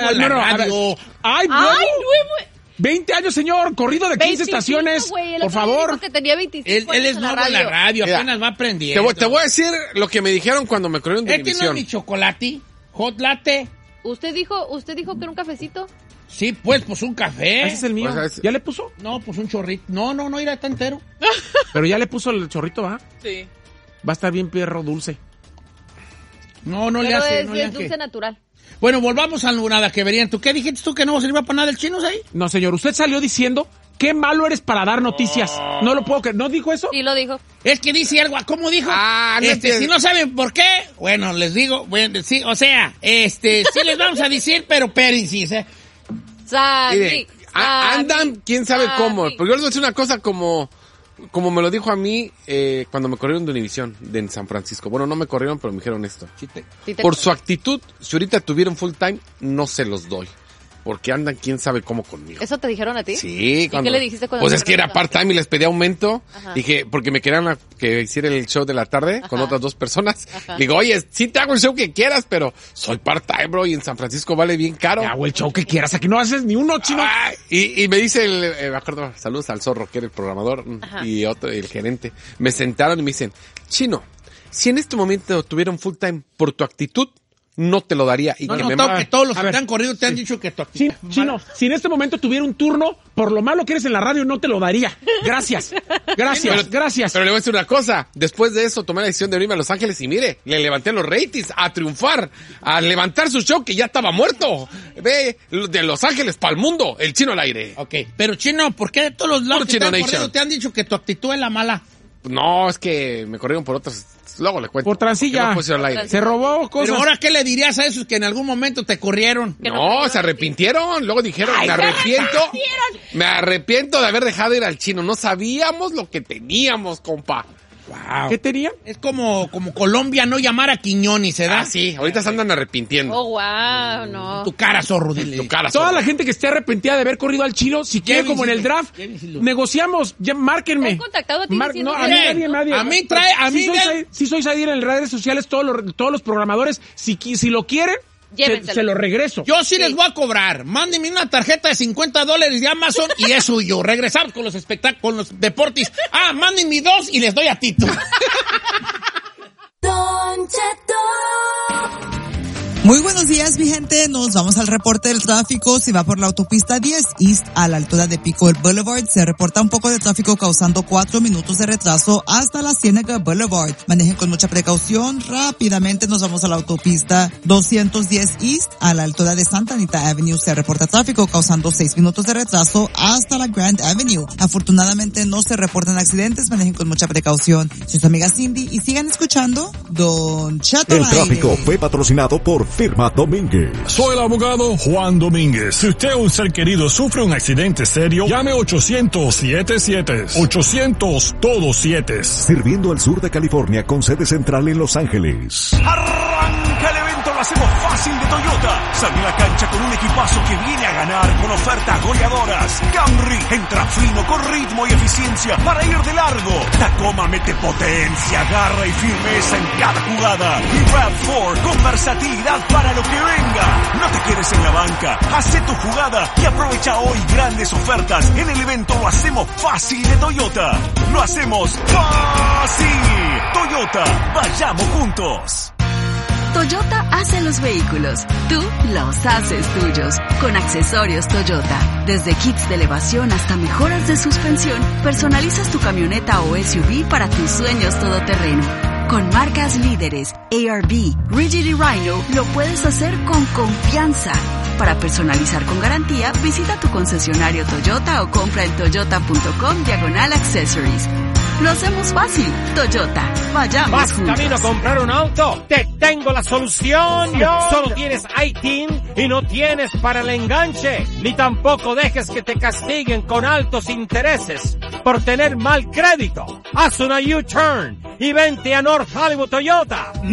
en la radio. ¡Ay, nuevo! 20 años, señor, corrido de 15 estaciones, por favor. Dijo que tenía 25 Él es nuevo en la radio, apenas va aprendiendo. Te voy a decir lo que me dijeron cuando me corrieron de Univisión. ¿No es mi chocolate? ¿Hot latte? ¿Usted dijo que era un cafecito? Sí, pues un café. Ese es el mío. Pues, ¿Ya le puso? No, pues un chorrito. No, era tan entero. Pero ya le puso el chorrito, ¿va? Sí. Va a estar bien perro dulce. No le hace. Es dulce natural. Bueno, volvamos a nada que verían. ¿Tú qué dijiste tú que no servía para nada el chino ahí? No, señor, usted salió diciendo qué malo eres para dar noticias. No lo puedo creer. ¿No dijo eso? Sí, lo dijo. Es que dice algo, ¿cómo dijo? No si no saben por qué, bueno, les digo, bueno, sí, o sea, sí les vamos a decir, pero espérense, Mire, andan, quién sabe cómo. Porque yo les voy a decir una cosa como me lo dijo a mí cuando me corrieron de Univisión, en San Francisco. Bueno, no me corrieron, pero me dijeron esto. Por su actitud, si ahorita tuvieron full time, no se los doy. Porque andan quién sabe cómo conmigo. ¿Eso te dijeron a ti? Sí. ¿Y qué le dijiste cuando Pues es que era part-time y les pedí aumento. Ajá. Dije, porque me querían que hiciera el show de la tarde con otras 2 personas. Digo, oye, sí te hago el show que quieras, pero soy part-time, bro, y en San Francisco vale bien caro. Te hago el show que quieras, aquí no haces ni uno, chino. Y me dice me acuerdo, saludos al Zorro, que era el programador, y el gerente. Me sentaron y me dicen, Chino, si en este momento tuvieron full time por tu actitud, no te lo daría. Y que todos los que te han corrido te han dicho que tu actitud. Chino, si en este momento tuviera un turno, por lo malo que eres en la radio, no te lo daría. Gracias. Gracias. Pero le voy a decir una cosa. Después de eso, tomé la decisión de irme a Los Ángeles y mire, le levanté los ratings a triunfar, a levantar su show que ya estaba muerto. Ve, de Los Ángeles para el mundo, el Chino al aire. Ok, pero Chino, ¿por qué de todos los lados que te han corrido te han dicho que tu actitud es la mala? No, es que me corrieron por otras. Luego le cuento. Por transilla. No al aire. Se robó cosas. Pero ahora, ¿qué le dirías a esos que en algún momento te corrieron? No, se arrepintieron. Luego dijeron, me arrepiento de haber dejado ir al Chino. No sabíamos lo que teníamos, compa. Wow. ¿Qué tenían? Es como Colombia no llamar a Quiñones, ¿se da? Sí, ahorita se andan arrepintiendo. Oh, wow, no. Tu cara, zorro, dile. Tu cara, zorro. Toda la gente que esté arrepentida de haber corrido al Chino, si quiere como en el draft, negociamos, ya márquenme. ¿Te han contactado a ti? No, a mí nadie. Sí soy Sadir en las redes sociales, todos los programadores, si lo quieren, se lo regreso. Yo sí les voy a cobrar. Mándenme una tarjeta de $50 de Amazon y es suyo. Regresamos con los espectáculos, con los deportes. Mándenme 2 y les doy a Tito. Don Cheto. Muy buenos días, mi gente. Nos vamos al reporte del tráfico. Si va por la autopista 10 East a la altura de Pico Boulevard, se reporta un poco de tráfico causando 4 minutos de retraso hasta la Ciénaga Boulevard. Manejen con mucha precaución. Rápidamente nos vamos a la autopista 210 East a la altura de Santa Anita Avenue. Se reporta tráfico causando 6 minutos de retraso hasta la Grand Avenue. Afortunadamente no se reportan accidentes. Manejen con mucha precaución. Soy su amiga Cindy y sigan escuchando Don Cheto. El tráfico fue patrocinado por Firma Domínguez. Soy el abogado Juan Domínguez. Si usted o un ser querido sufre un accidente serio, llame 800-77. 800 todos 7. Sirviendo al sur de California con sede central en Los Ángeles. Arranca el evento, lo hacemos fácil de Toyota. Sale a la cancha con un equipazo que viene a ganar con ofertas goleadoras. Camry entra fino con ritmo y eficiencia para ir de largo. Tacoma mete potencia, garra y firmeza en cada jugada. Y RAV4 con versatilidad para lo que venga. No te quedes en la banca, hace tu jugada y aprovecha hoy grandes ofertas en el evento Lo hacemos fácil de Toyota. Lo hacemos fácil. Toyota, vayamos juntos. Toyota hace los vehículos, tú los haces tuyos. Con accesorios Toyota, desde kits de elevación hasta mejoras de suspensión, personalizas tu camioneta o SUV para tus sueños todoterreno. Con marcas líderes, ARB, Rigid y Rhino, lo puedes hacer con confianza. Para personalizar con garantía, visita tu concesionario Toyota o compra en toyota.com/accessories. Lo hacemos fácil. Toyota, vayamos ¿Vas juntos. camino a comprar un auto? ¡Te tengo la solución! Solo tienes ITIN y no tienes para el enganche. Ni tampoco dejes que te castiguen con altos intereses por tener mal crédito. Haz una U-turn y vente a North Hollywood Toyota.